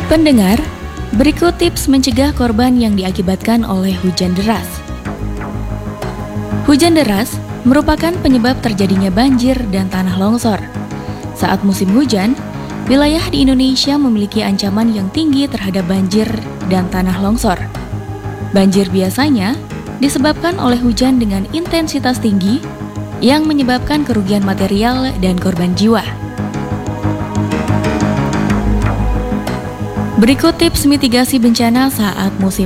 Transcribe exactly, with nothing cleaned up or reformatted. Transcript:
Pendengar, berikut tips mencegah korban yang diakibatkan oleh hujan deras. Hujan deras merupakan penyebab terjadinya banjir dan tanah longsor. Saat musim hujan, wilayah di Indonesia memiliki ancaman yang tinggi terhadap banjir dan tanah longsor. Banjir biasanya disebabkan oleh hujan dengan intensitas tinggi yang menyebabkan kerugian material dan korban jiwa. Berikut tips mitigasi bencana saat musim